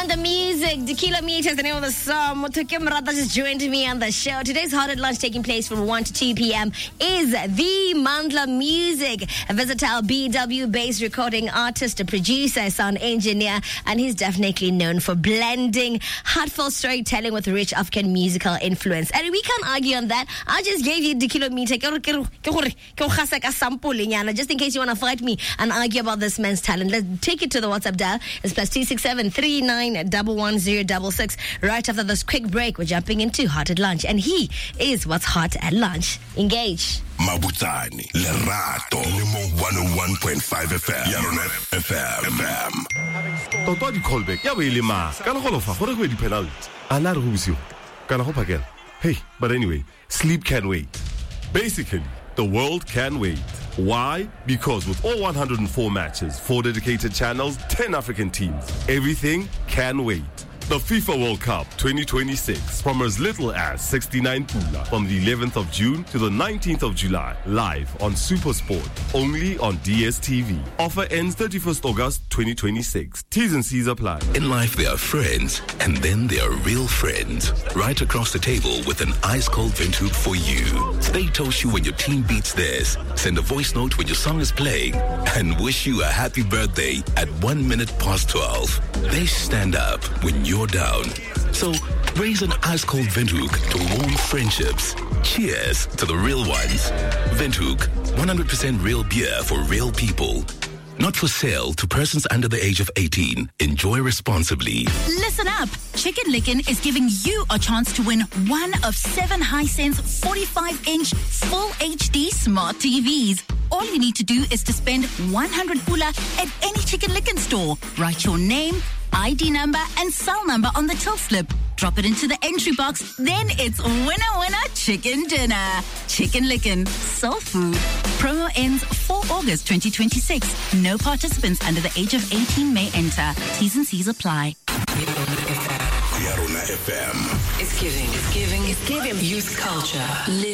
Mandla Music, Tequila Meet is the name of the song. Motoke Mrata just joined me on the show. Today's Hot at Lunch, taking place from 1 to 2 p.m. is the Mandla Music. A versatile BW-based recording artist, a producer, a sound engineer, and he's definitely known for blending heartfelt storytelling with rich African musical influence. And we can't argue on that. I just gave you Tequila Meet just in case you want to fight me and argue about this man's talent. Let's take it to the WhatsApp dial. It's +267 39111066. Right after this quick break, we're jumping into Hot at Lunch, and he is what's hot at lunch. Engage. Mabutsani, Lerato, Limo 101.5 FM, Yarona FM. Toto di callback. Ya we lima. Kana go lofa gore go di penalty. Ana re go busio. Kana go phakela. Hey, but anyway, sleep can wait. Basically, the world can wait. Why? Because with all 104 matches, 4 dedicated channels, 10 African teams, everything can wait. The FIFA World Cup 2026 from as little as 69 pula from the 11th of June to the 19th of July, live on SuperSport, only on DSTV. Offer ends 31st August 2026. T's and C's apply. In life, there are friends, and then there are real friends. Right across the table with an ice-cold Windhoek for you. They toast you when your team beats theirs, send a voice note when your song is playing, and wish you a happy birthday at 1 minute past 12. They stand up when you're down. So raise an ice-cold Windhoek to warm friendships. Cheers to the real ones. Windhoek, 100% real beer for real people. Not for sale to persons under the age of 18. Enjoy responsibly. Listen up. Chicken Licken is giving you a chance to win one of 7 Hisense 45-inch full HD smart TVs. All you need to do is to spend 100 pula at any Chicken Licken store. Write your name, ID number, and cell number on the till slip. Drop it into the entry box. Then it's winner chicken dinner. Chicken Licken, soul food. Promo ends 4 August 2026. No participants under the age of 18 may enter. T's and C's apply. Yarona FM. It's giving youth culture.